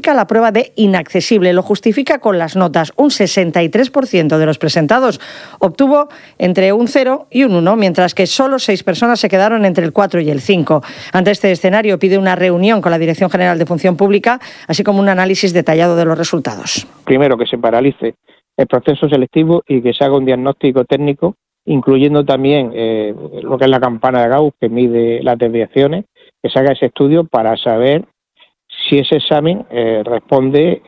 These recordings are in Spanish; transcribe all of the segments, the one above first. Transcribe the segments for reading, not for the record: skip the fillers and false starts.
califica la prueba de inaccesible. Lo justifica con las notas. Un 63% de los presentados obtuvo entre un 0 y un 1, mientras que solo 6 personas se quedaron entre el 4 y el 5. Ante este escenario pide una reunión con la Dirección General de Función Pública, así como un análisis detallado de los resultados. Primero, que se paralice el proceso selectivo y que se haga un diagnóstico técnico, incluyendo también lo que es la campana de Gauss, que mide las desviaciones, que se haga ese estudio para saber si ese examen responde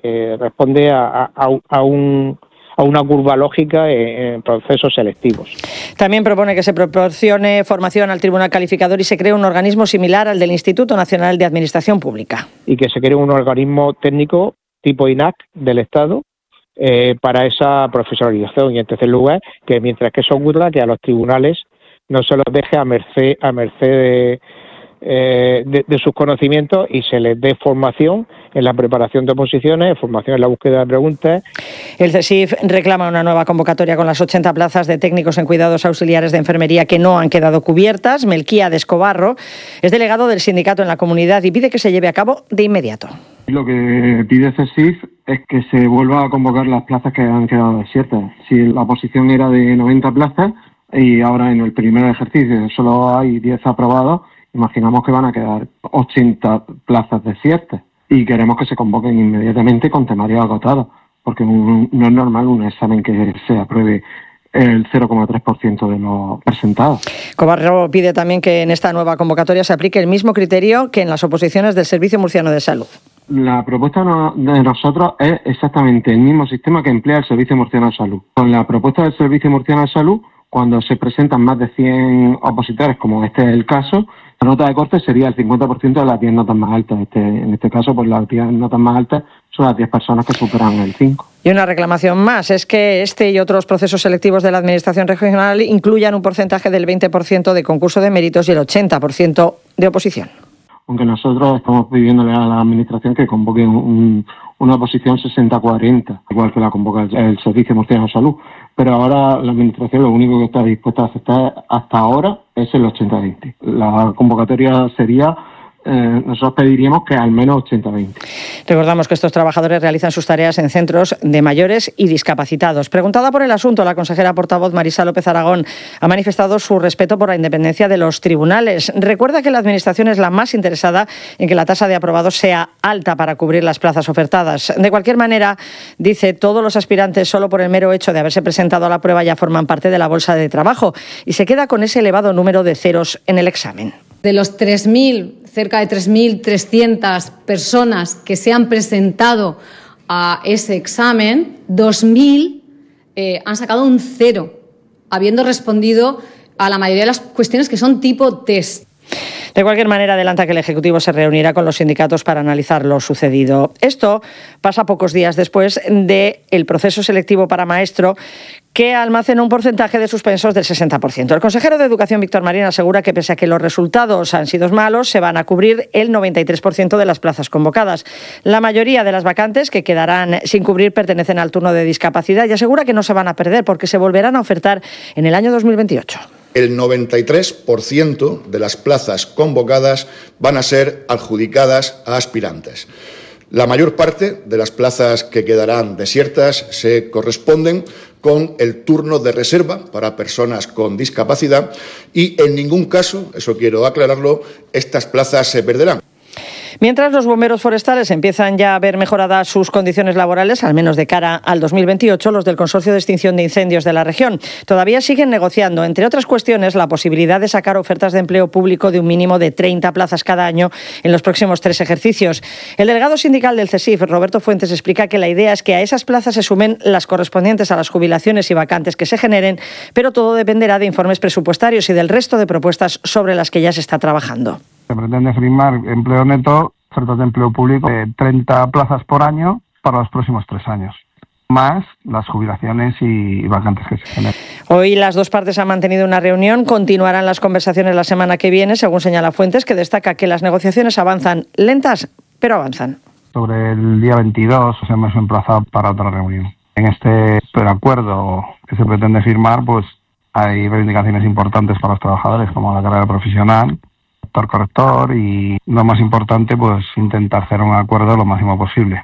a una curva lógica en procesos selectivos. También propone que se proporcione formación al Tribunal Calificador y se cree un organismo similar al del Instituto Nacional de Administración Pública. Y que se cree un organismo técnico tipo INAC del Estado para esa profesionalización. Y en tercer lugar, que mientras que eso ocurra, que a los tribunales no se los deje a merced de sus conocimientos y se les dé formación en la preparación de oposiciones, formación en la búsqueda de preguntas. El CSIF reclama una nueva convocatoria con las 80 plazas de técnicos en cuidados auxiliares de enfermería que no han quedado cubiertas. Melquía Escobarro es delegado del sindicato en la comunidad y pide que se lleve a cabo de inmediato. Lo que pide CSIF es que se vuelva a convocar las plazas que han quedado desiertas. Si la oposición era de 90 plazas y ahora en el primer ejercicio solo hay 10 aprobados, imaginamos que van a quedar 80 plazas desiertas y queremos que se convoquen inmediatamente con temario agotado, porque no es normal un examen que se apruebe el 0,3% de los presentados. Cobarro pide también que en esta nueva convocatoria se aplique el mismo criterio que en las oposiciones del Servicio Murciano de Salud. La propuesta de nosotros es exactamente el mismo sistema que emplea el Servicio Murciano de Salud. Con la propuesta del Servicio Murciano de Salud, cuando se presentan más de 100 opositores, como este es el caso, la nota de corte sería el 50% de las 10 notas más altas. En este caso, pues las 10 notas más altas son las 10 personas que superan el 5. Y una reclamación más es que este y otros procesos selectivos de la Administración regional incluyan un porcentaje del 20% de concurso de méritos y el 80% de oposición. Aunque nosotros estamos pidiéndole a la Administración que convoque una oposición 60-40, igual que la convoca el Servicio Murciano de Salud. Pero ahora la Administración lo único que está dispuesta a aceptar hasta ahora es el 80-20. La convocatoria sería, nosotros pediríamos que al menos 80-20. Recordamos que estos trabajadores realizan sus tareas en centros de mayores y discapacitados. Preguntada por el asunto, la consejera portavoz Marisa López Aragón ha manifestado su respeto por la independencia de los tribunales. Recuerda que la Administración es la más interesada en que la tasa de aprobados sea alta para cubrir las plazas ofertadas. De cualquier manera, dice, todos los aspirantes solo por el mero hecho de haberse presentado a la prueba ya forman parte de la bolsa de trabajo y se queda con ese elevado número de ceros en el examen. De los 3.000, cerca de 3.300 personas que se han presentado a ese examen, 2.000 han sacado un 0, habiendo respondido a la mayoría de las cuestiones que son tipo test. De cualquier manera, adelanta que el Ejecutivo se reunirá con los sindicatos para analizar lo sucedido. Esto pasa pocos días después del proceso selectivo para maestro, que almacena un porcentaje de suspensos del 60%. El consejero de Educación, Víctor Marín, asegura que pese a que los resultados han sido malos, se van a cubrir el 93% de las plazas convocadas. La mayoría de las vacantes que quedarán sin cubrir pertenecen al turno de discapacidad y asegura que no se van a perder porque se volverán a ofertar en el año 2028. El 93% de las plazas convocadas van a ser adjudicadas a aspirantes. La mayor parte de las plazas que quedarán desiertas se corresponden con el turno de reserva para personas con discapacidad y en ningún caso, eso quiero aclararlo, estas plazas se perderán. Mientras los bomberos forestales empiezan ya a ver mejoradas sus condiciones laborales, al menos de cara al 2028, los del Consorcio de Extinción de Incendios de la región todavía siguen negociando, entre otras cuestiones, la posibilidad de sacar ofertas de empleo público de un mínimo de 30 plazas cada año en los próximos 3 ejercicios. El delegado sindical del CSIF, Roberto Fuentes, explica que la idea es que a esas plazas se sumen las correspondientes a las jubilaciones y vacantes que se generen, pero todo dependerá de informes presupuestarios y del resto de propuestas sobre las que ya se está trabajando. Se pretende firmar empleo neto, ofertas de empleo público de 30 plazas por año para los próximos 3 años, más las jubilaciones y vacantes que se generen. Hoy las dos partes han mantenido una reunión, continuarán las conversaciones la semana que viene, según señala Fuentes, que destaca que las negociaciones avanzan lentas, pero avanzan. Sobre el día 22 nos hemos emplazado para otra reunión. En este acuerdo que se pretende firmar, pues hay reivindicaciones importantes para los trabajadores, como la carrera profesional, corrector y lo más importante, pues intentar hacer un acuerdo lo máximo posible.